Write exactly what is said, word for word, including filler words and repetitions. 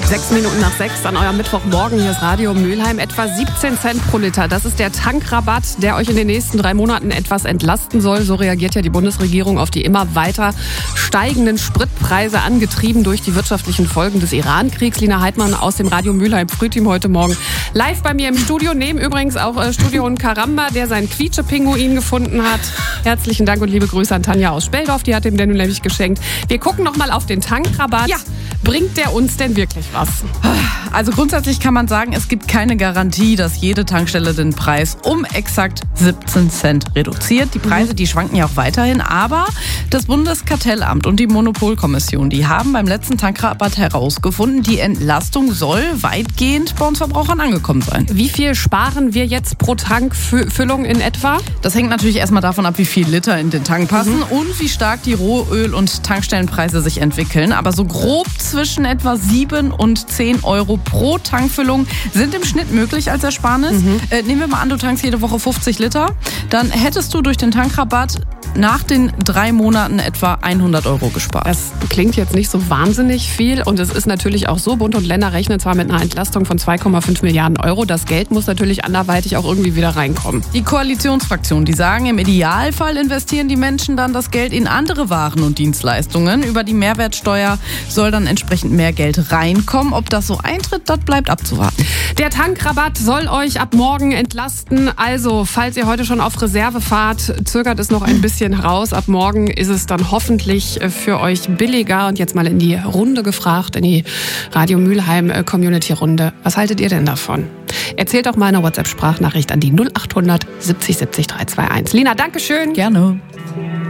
Sechs Minuten nach sechs an eurem Mittwochmorgen. Hier ist Radio Mülheim. Etwa siebzehn Cent pro Liter. Das ist der Tankrabatt, der euch in den nächsten drei Monaten etwas entlasten soll. So reagiert ja die Bundesregierung auf die immer weiter steigenden Spritpreise, angetrieben durch die wirtschaftlichen Folgen des Iran-Kriegs. Lina Heidmann aus dem Radio Mülheim Frühteam heute Morgen live bei mir im Studio. Neben übrigens auch äh, Studio und Karamba, der seinen Quietsche-Pinguin gefunden hat. Herzlichen Dank und liebe Grüße an Tanja aus Speldorf. Die hat ihm den nämlich geschenkt. Wir gucken noch mal auf den Tankrabatt. Ja. Bringt der uns denn wirklich was? Also grundsätzlich kann man sagen, es gibt keine Garantie, dass jede Tankstelle den Preis um exakt siebzehn Cent reduziert. Die Preise, die schwanken ja auch weiterhin, aber das Bundeskartellamt und die Monopolkommission, die haben beim letzten Tankrabatt herausgefunden, die Entlastung soll weitgehend bei uns Verbrauchern angekommen sein. Wie viel sparen wir jetzt pro Tankfüllung in etwa? Das hängt natürlich erstmal davon ab, wie viel Liter in den Tank passen mhm. und wie stark die Rohöl- und Tankstellenpreise sich entwickeln. Aber so grob zwischen etwa sieben und zehn Euro pro Tankfüllung sind im Schnitt möglich als Ersparnis. Mhm. Äh, nehmen wir mal an, du tankst jede Woche fünfzig Liter. Dann hättest du durch den Tankrabatt nach den drei Monaten etwa hundert Euro gespart. Das klingt jetzt nicht so wahnsinnig viel und es ist natürlich auch so, Bund und Länder rechnen zwar mit einer Entlastung von zwei Komma fünf Milliarden Euro. Das Geld muss natürlich anderweitig auch irgendwie wieder reinkommen. Die Koalitionsfraktionen, die sagen, im Idealfall investieren die Menschen dann das Geld in andere Waren und Dienstleistungen. Über die Mehrwertsteuer soll dann entsprechend mehr Geld reinkommen. Ob das so eintritt, das bleibt abzuwarten. Der Tankrabatt soll euch ab morgen entlasten. Also, falls ihr heute schon auf Reserve fahrt, zögert es noch ein bisschen heraus. Ab morgen ist es dann hoffentlich für euch billiger. Und jetzt mal in die Runde gefragt, in die Radio Mülheim Community Runde. Was haltet ihr denn davon? Erzählt doch mal eine WhatsApp-Sprachnachricht an die null acht hundert siebzig siebzig drei zwei eins. Lina, danke schön. Gerne.